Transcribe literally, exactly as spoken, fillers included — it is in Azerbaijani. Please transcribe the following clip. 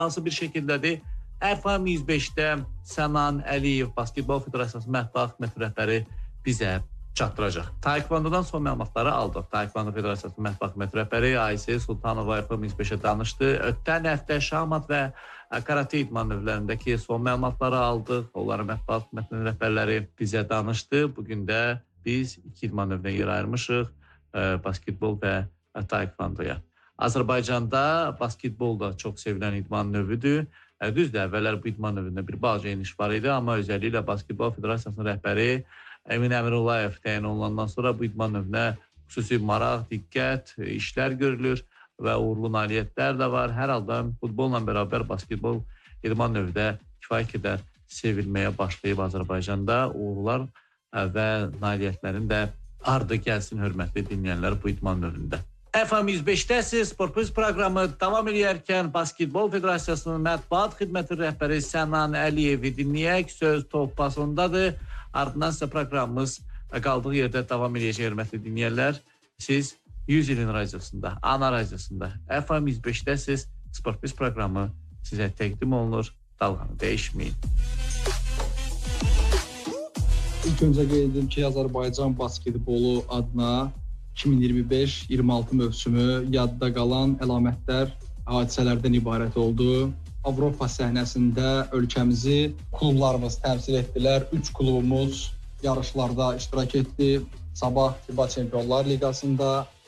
hansı bir şəkildədir? F M yüz beşdə Sənan Əliyev Basketbol Federasiyasının mətbuat xidməti rəhbəri bizə çatdıracaq. Taekvondodan son məlumatları aldıq. Taekvondo Federasiyasının mətbuat xidməti rəhbəri Ayşə Sultanova F M yüz beşə danışdı. Ötən həftə şahmat və karate idman növlərindəki son məlumatları aldıq. Onların mətbuat xidmətinin rəhbərləri bizə danışdı. Bugün də biz iki idman növünə yer ayırmışıq. Basketbol və taekvondoya. Azərbaycanda basketbol da çox sevilən idman növüdür. Düzdür, əvvəllər bu idman növündə bir balaca eniş var idi, amma özəlliklə Basketbol Federasiyasının rəhbəri Emin Əmrullayev təyin olunandan sonra bu idman növünə xüsusi maraq, diqqət, işlər görülür və uğurlu nailiyyətlər də var. Hər halda futbolla bərabər basketbol idman növü də kifayət qədər sevilməyə başlayıb Azərbaycanda. Uğurlar və nailiyyətlərin də ardı gəlsin, hörmətli dinləyənlər, bu idman növündə. F M yüz beşdəsiz Sport Plus proqramı davam edərkən Basketbol Federasiyasının mətbuat xidməti rəhbəri Sənan Əliyevi dinləyək. Söz top pasondadır. Ardından isə proqramımız qaldığı yerdə davam edəcək, hörmətli dinləyənlər. Siz yüz ilin radiosunda, ana radiosunda F M yüz beşdəsiz Sport Plus proqramı sizə təqdim olunur. Dalğanı dəyişməyin. İlk öncə qeyd edim ki, Azərbaycan basketbolu adına iki min iyirmi beş iyirmi altı mövsümü yadda qalan əlamətlər, hadisələrdən ibarət oldu. Avropa səhnəsində ölkəmizi klublarımız təmsil etdilər. Üç klubumuz yarışlarda iştirak etdi. Sabah FIBA Çempionlar Liqasında,